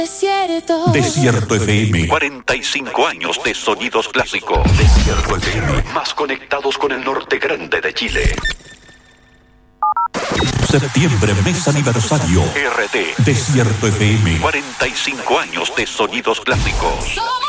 Desierto FM. 45 años de sonidos clásicos. Desierto FM. Más conectados con el norte grande de Chile. Septiembre, mes aniversario. RT. Desierto FM. 45 años de sonidos clásicos.